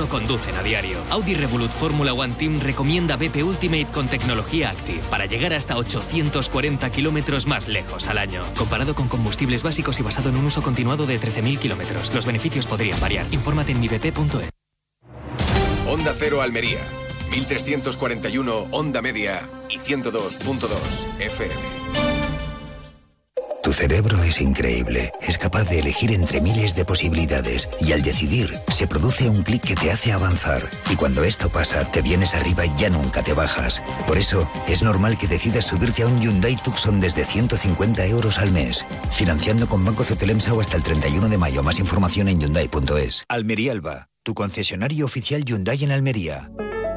lo conducen a diario. Audi Revolut Formula One Team recomienda BP Ultimate con tecnología Active para llegar hasta 840 kilómetros más lejos al año. Comparado con combustibles básicos y basado en un uso continuado de 13.000 kilómetros, los beneficios podrían variar. Infórmate en mibp.es. Onda Cero Almería, 1341 Onda Media y 102.2 FM. Tu cerebro es increíble, es capaz de elegir entre miles de posibilidades y al decidir se produce un clic que te hace avanzar y cuando esto pasa te vienes arriba y ya nunca te bajas. Por eso es normal que decidas subirte a un Hyundai Tucson desde 150 euros al mes, financiando con Banco Cetelemsa o hasta el 31 de mayo. Más información en Hyundai.es. Almería Alba, tu concesionario oficial Hyundai en Almería.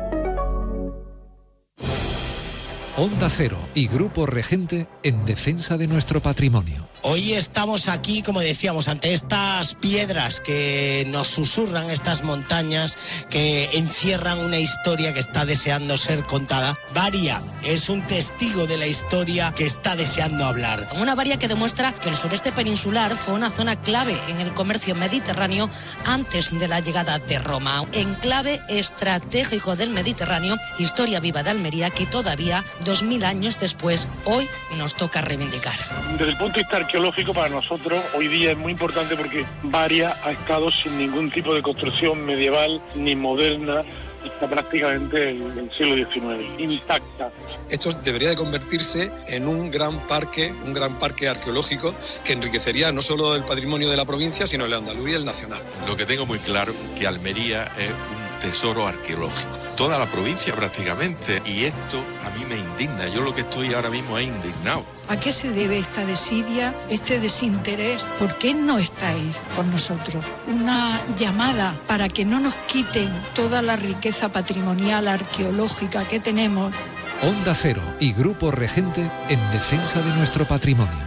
Onda Cero y Grupo Regente en defensa de nuestro patrimonio. Hoy estamos aquí, como decíamos, ante estas piedras que nos susurran, estas montañas que encierran una historia que está deseando ser contada. Varia es un testigo de la historia que está deseando hablar. Una varia que demuestra que el sureste peninsular fue una zona clave en el comercio mediterráneo antes de la llegada de Roma. Enclave estratégico del Mediterráneo, historia viva de Almería que todavía, 2000 años después, hoy nos toca reivindicar. Desde el punto de vista arqueológico, para nosotros hoy día es muy importante porque Varia ha estado sin ningún tipo de construcción medieval ni moderna hasta prácticamente el siglo XIX, intacta. Esto debería de convertirse en un gran parque arqueológico que enriquecería no solo el patrimonio de la provincia, sino el andaluz y el nacional. Lo que tengo muy claro que Almería es un tesoro arqueológico. Toda la provincia prácticamente. Y esto a mí me indigna. Yo lo que estoy ahora mismo es indignado. ¿A qué se debe esta desidia, este desinterés? ¿Por qué no estáis con nosotros? Una llamada para que no nos quiten toda la riqueza patrimonial arqueológica que tenemos. Onda Cero y Grupo Regente en defensa de nuestro patrimonio.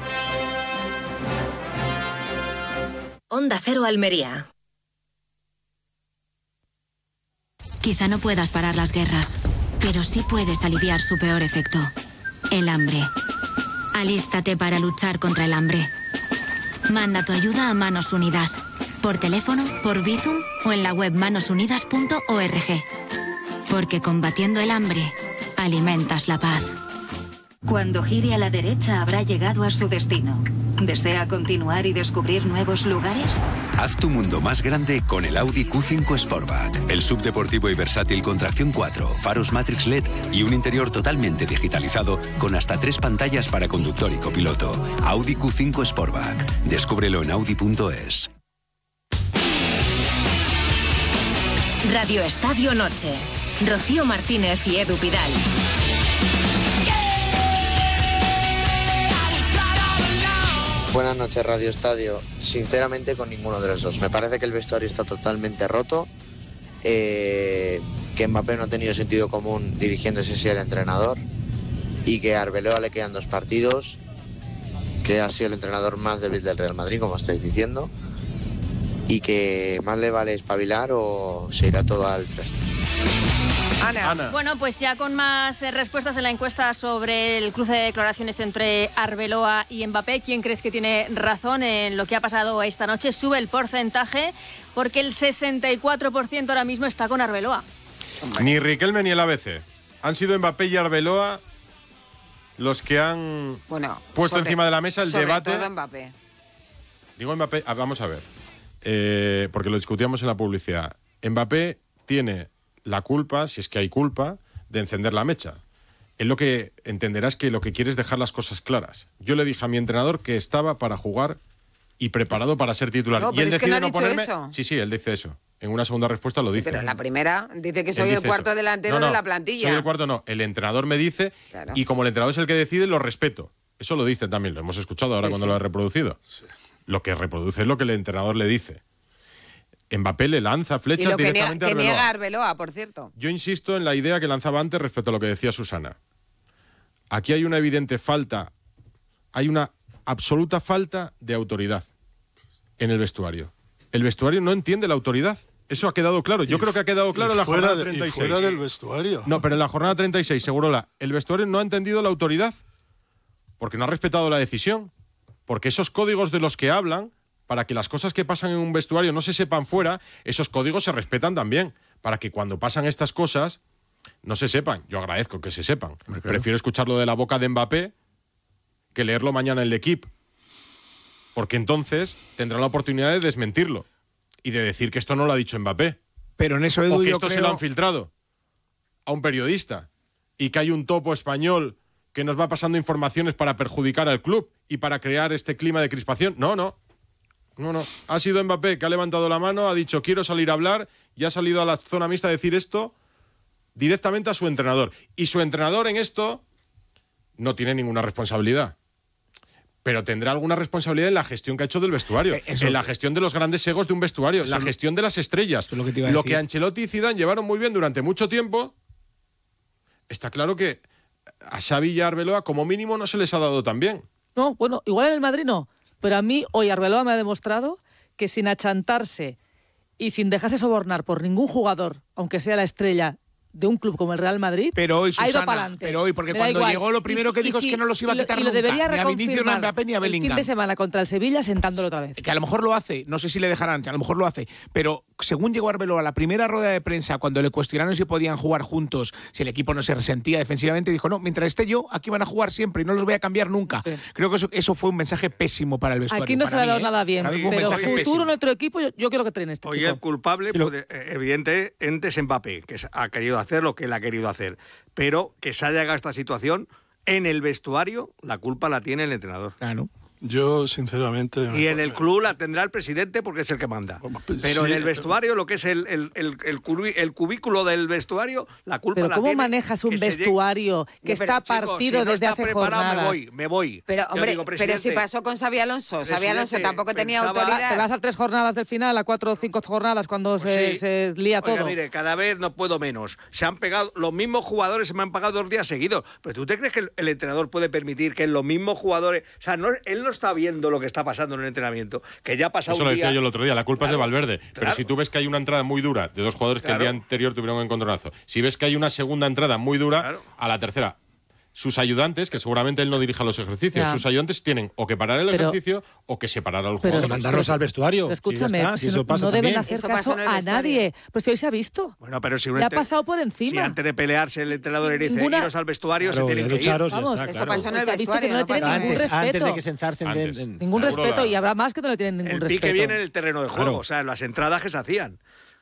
Onda Cero Almería. Quizá no puedas parar las guerras, pero sí puedes aliviar su peor efecto, el hambre. Alístate para luchar contra el hambre. Manda tu ayuda a Manos Unidas, por teléfono, por Bizum o en la web manosunidas.org. Porque combatiendo el hambre, alimentas la paz. Cuando gire a la derecha habrá llegado a su destino. ¿Desea continuar y descubrir nuevos lugares? Haz tu mundo más grande con el Audi Q5 Sportback. El subdeportivo y versátil con tracción 4, faros Matrix LED y un interior totalmente digitalizado con hasta 3 pantallas para conductor y copiloto. Audi Q5 Sportback. Descúbrelo en Audi.es. Radio Estadio Noche. Rocío Martínez y Edu Pidal. Buenas noches, Radio Estadio. Sinceramente, con ninguno de los dos. Me parece que el vestuario está totalmente roto, que Mbappé no ha tenido sentido común dirigiéndose así al entrenador y que a Arbeloa le quedan 2 partidos, que ha sido el entrenador más débil del Real Madrid, como estáis diciendo, y que más le vale espabilar o se irá todo al préstamo. Ana. Bueno, pues ya con más respuestas en la encuesta sobre el cruce de declaraciones entre Arbeloa y Mbappé, ¿quién crees que tiene razón en lo que ha pasado esta noche? Sube el porcentaje porque el 64% ahora mismo está con Arbeloa. Ni Riquelme ni el ABC. Han sido Mbappé y Arbeloa los que han puesto encima de la mesa el debate. Sobre todo Mbappé. Digo Mbappé, vamos a ver, porque lo discutíamos en la publicidad. Mbappé tiene la culpa, si es que hay culpa, de encender la mecha. Él lo que entenderás que lo que quiere es dejar las cosas claras. Yo le dije a mi entrenador que estaba para jugar y preparado para ser titular. No, y pero él es que no ha decide dicho ponerme. eso. Sí, él dice eso. En una segunda respuesta lo dice. Pero en la primera dice que soy el cuarto eso. delantero de la plantilla. Soy el cuarto, no. El entrenador me dice, claro. Y como el entrenador es el que decide, lo respeto. Eso lo dice también, lo hemos escuchado ahora cuando lo he reproducido. Sí. Lo que reproduce es lo que el entrenador le dice. Mbappé le lanza flechas directamente a Arbeloa. Que niega a Arbeloa, por cierto. Yo insisto en la idea que lanzaba antes respecto a lo que decía Susana. Aquí hay una evidente falta, hay una absoluta falta de autoridad en el vestuario. El vestuario no entiende la autoridad. Eso ha quedado claro. Yo creo que ha quedado claro en la jornada 36. Y fuera del vestuario. No, pero en la jornada 36, Segurola, el vestuario no ha entendido la autoridad porque no ha respetado la decisión. Porque esos códigos de los que hablan para que las cosas que pasan en un vestuario no se sepan fuera, esos códigos se respetan también, para que cuando pasan estas cosas no se sepan. Yo agradezco que se sepan. Claro. Prefiero escucharlo de la boca de Mbappé que leerlo mañana en el equipo, porque entonces tendrán la oportunidad de desmentirlo y de decir que esto no lo ha dicho Mbappé. Pero en eso, Edu, o que yo esto creo... se lo han filtrado a un periodista y que hay un topo español que nos va pasando informaciones para perjudicar al club y para crear este clima de crispación. No. Ha sido Mbappé que ha levantado la mano, ha dicho quiero salir a hablar y ha salido a la zona mixta a decir esto directamente a su entrenador. Y su entrenador en esto no tiene ninguna responsabilidad. Pero tendrá alguna responsabilidad en la gestión que ha hecho del vestuario, en la gestión de los grandes egos de un vestuario, en la gestión de las estrellas. Lo que Ancelotti y Zidane llevaron muy bien durante mucho tiempo, está claro que a Xavi y a Arbeloa como mínimo no se les ha dado tan bien. No, bueno, igual en el Madrid no, pero a mí hoy Arbeloa me ha demostrado que sin achantarse y sin dejarse sobornar por ningún jugador, aunque sea la estrella de un club como el Real Madrid, pero hoy, Susana, ha ido para adelante. Pero hoy, porque cuando llegó lo primero que dijo es que no los iba a quitar nunca. Y lo debería ni a Vinicius, ni a Mbappé, ni a Bellingham. El fin de semana contra el Sevilla sentándolo otra vez. Que a lo mejor lo hace, no sé si le dejarán, a lo mejor lo hace, pero según llegó Arbeloa a la primera rueda de prensa, cuando le cuestionaron si podían jugar juntos, si el equipo no se resentía defensivamente, dijo, no, mientras esté yo, aquí van a jugar siempre y no los voy a cambiar nunca. Sí. Creo que eso fue un mensaje pésimo para el vestuario. Aquí no se le ha dado nada bien, pero futuro en otro equipo yo creo que traen este Hoy chico. el culpable, pues, evidentemente, es Mbappé, que ha querido hacer lo que él ha querido hacer, pero que se haya llegado a esta situación en el vestuario, la culpa la tiene el entrenador. Claro. Yo, sinceramente... Y en el club la tendrá el presidente porque es el que manda. Pero sí, en el vestuario, lo que es el cubículo del vestuario, la culpa la tiene... Pero ¿cómo manejas un vestuario que está partido si no desde hace jornadas? Me voy. Pero, hombre, pero si pasó con Xabi Alonso. Xabi Alonso tampoco tenía autoridad. Te vas a 3 jornadas del final, a 4 o 5 jornadas cuando se lía todo. Oiga, mire, cada vez no puedo menos. Se han pegado, los mismos jugadores se me han pagado 2 días seguidos. ¿Pero tú te crees que el entrenador puede permitir que los mismos jugadores... O sea, él no está viendo lo que está pasando en el entrenamiento, que ya ha pasado un día... Eso lo decía yo el otro día, la culpa es de Valverde. Pero claro. Si tú ves que hay una entrada muy dura de 2 jugadores que el día anterior tuvieron un encontronazo, si ves que hay una segunda entrada muy dura, a la tercera... Sus ayudantes, que seguramente él no dirija los ejercicios, sus ayudantes tienen o que parar el ejercicio o que separar a los jugadores. Mandarlos al vestuario. Escúchame, no deben hacer caso a nadie. Pues si hoy se ha visto. Bueno, pero si le ha pasado por encima. Si antes de pelearse el entrenador le dice iros al vestuario, se tienen que ir. Vamos, eso pasó en el vestuario. No le tienen ningún respeto. Antes de que se enzarcen. Ningún respeto, y habrá más que no le tienen ningún respeto. El pique viene en el terreno de juego, o sea, las entradas que se hacían.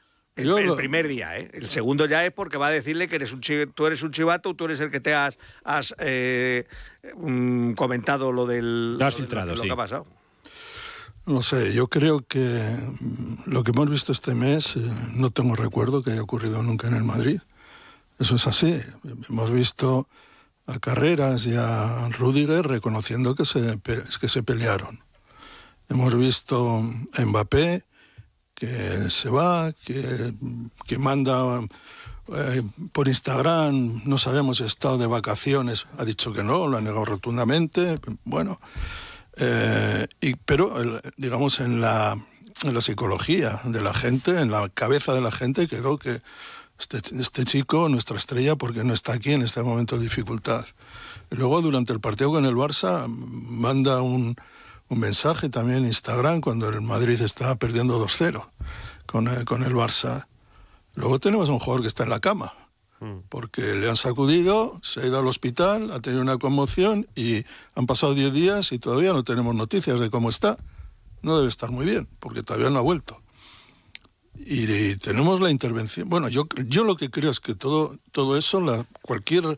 El primer día, ¿eh? El segundo ya es porque va a decirle que tú eres un chivato, tú eres el que te has comentado lo del... Lo has filtrado, lo que ha pasado. No sé, yo creo que lo que hemos visto este mes, no tengo recuerdo que haya ocurrido nunca en el Madrid. Eso es así. Hemos visto a Carreras y a Rüdiger reconociendo que se pelearon. Hemos visto a Mbappé que se va, que manda por Instagram, no sabemos si ha estado de vacaciones, ha dicho que no, lo ha negado rotundamente, bueno, pero digamos en la psicología de la gente, en la cabeza de la gente quedó que este chico, nuestra estrella, porque no está aquí en este momento de dificultad. Y luego durante el partido con el Barça manda un mensaje también en Instagram cuando el Madrid está perdiendo 2-0 con el Barça. Luego tenemos a un jugador que está en la cama porque le han sacudido, se ha ido al hospital, ha tenido una conmoción y han pasado 10 días y todavía no tenemos noticias de cómo está. No debe estar muy bien porque todavía no ha vuelto. Y tenemos la intervención. Bueno, yo lo que creo es que todo eso, cualquier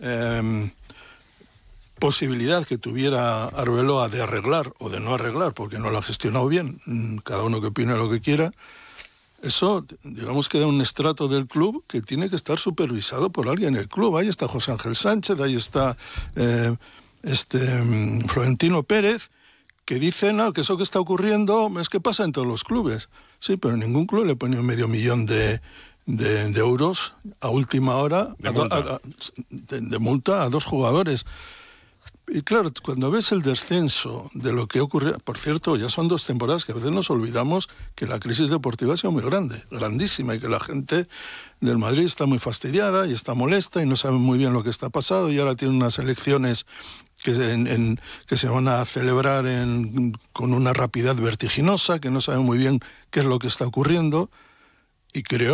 posibilidad que tuviera Arbeloa de arreglar o de no arreglar, porque no lo ha gestionado bien, cada uno que opine lo que quiera, eso, digamos que da un estrato del club que tiene que estar supervisado por alguien en el club. Ahí está José Ángel Sánchez, ahí está Florentino Pérez, que dicen que eso que está ocurriendo es que pasa en todos los clubes. Sí, pero ningún club le pone $500,000 de euros a última hora de multa a 2 jugadores. Y claro, cuando ves el descenso de lo que ocurre, por cierto, ya son 2 temporadas que a veces nos olvidamos que la crisis deportiva ha sido muy grande, grandísima, y que la gente del Madrid está muy fastidiada y está molesta y no sabe muy bien lo que está pasando, y ahora tiene unas elecciones que se van a celebrar con una rapidez vertiginosa, que no saben muy bien qué es lo que está ocurriendo, y creo